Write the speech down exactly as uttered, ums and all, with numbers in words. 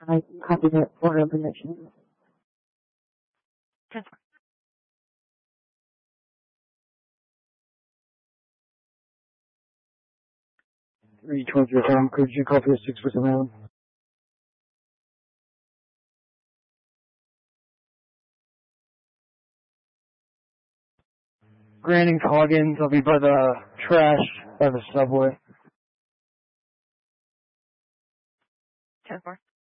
I copy that order of position. ten four. three twelve your home, could you copy a six with around? Granding Coggins, I'll be by the trash by the subway. ten four.